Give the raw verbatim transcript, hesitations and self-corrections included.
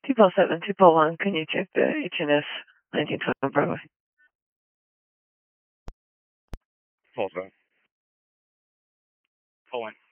T P L seven, T P L one, can you check the H N S nineteen twenty on Broadway? Hold on. Hold on.